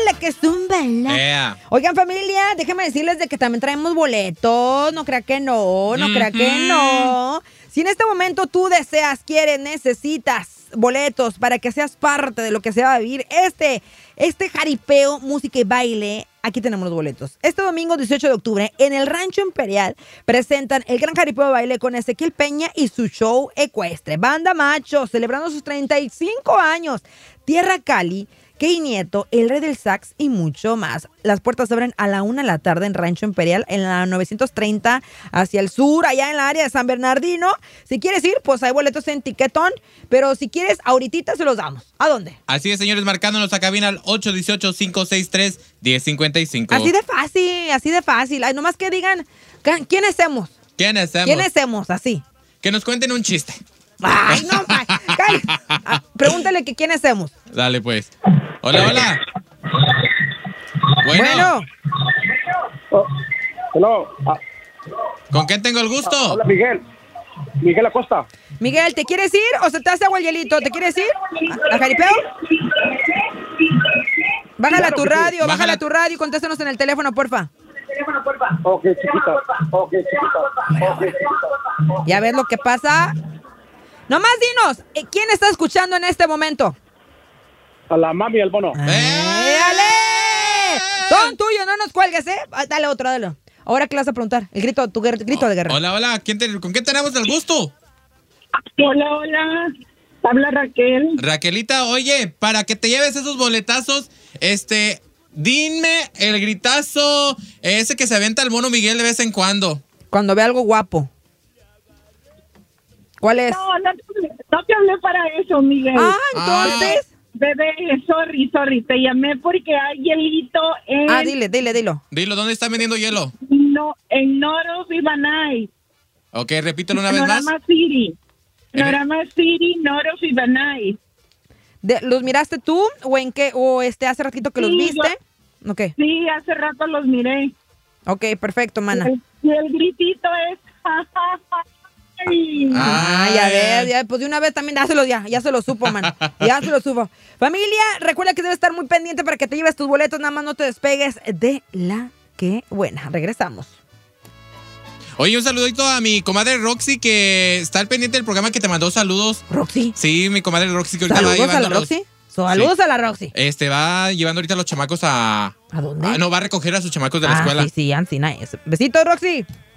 la que zumba. Oigan, familia, déjenme decirles de que también traemos boletos. No crea que no, no crea que no. Si en este momento tú deseas, quieres, necesitas boletos para que seas parte de lo que se va a vivir este jaripeo, música y baile, aquí tenemos los boletos. Este domingo 18 de octubre en el Rancho Imperial presentan el gran jaripeo de baile con Ezequiel Peña y su show ecuestre. Banda Macho celebrando sus 35 años. Tierra Cali, Key Nieto, el Rey del Sax y mucho más. Las puertas se abren a la 1 de la tarde en Rancho Imperial, en la 930 hacia el sur, allá en la área de San Bernardino. Si quieres ir, pues hay boletos en Tiquetón, pero si quieres, ahorita se los damos. ¿A dónde? Así es, señores, marcándonos a cabina al 818-563-1055. Así de fácil, así de fácil. Ay, nomás que digan, ¿quiénes somos? ¿Quiénes somos? ¿Quiénes somos? Así. Que nos cuenten un chiste. Ay, no, pregúntale que quiénes somos. Dale, pues. Hola, hola. Bueno. Hello. ¿Con quién tengo el gusto? Hola, Miguel. Miguel Acosta. Miguel, ¿te quieres ir o se te hace agua el hielito? ¿Te quieres ir a jaripeo? Bájala tu radio, bájala tu radio y contéstanos en el teléfono, porfa. Ok, chiquita. ¿Ya ves lo que pasa? Nomás dinos, ¿quién está escuchando en este momento? A la mami del bono. ¡Dale! Son tuyos, no nos cuelgues, ¿eh? Dale otro, dale. Ahora, ¿qué le vas a preguntar? El grito, tu grito de guerra. Hola, hola. ¿Con quién tenemos el gusto? Hola. Habla Raquel. Raquelita, oye, para que te lleves esos boletazos, dime el gritazo ese que se aventa el mono Miguel de vez en cuando. Cuando ve algo guapo. ¿Cuál es? No te hablé para eso, Miguel. Entonces. Bebé, sorry, te llamé porque hay hielito en... dilo. Dilo, ¿dónde está vendiendo hielo? No, en Noro Vibanay. Ok, repítelo una vez más. Norama City, Noro Vibanay. ¿Los miraste tú o en qué? ¿O hace ratito que los viste? Okay. Sí, hace rato los miré. Ok, perfecto, mana. Y el gritito es... ya ves, pues de una vez también ya se lo supo, man. Ya se lo supo. Familia, recuerda que debes estar muy pendiente para que te lleves tus boletos, nada más no te despegues de la que buena. Regresamos. Oye, un saludito a mi comadre Roxy, que está al pendiente del programa, que te mandó saludos. ¿Roxy? Sí, mi comadre Roxy, que ahorita va llevando a la Roxy. Saludos a la Roxy. Va llevando ahorita a los chamacos a... ¿A dónde? No, va a recoger a sus chamacos de la escuela. Sí, Ancina. Besitos, Roxy.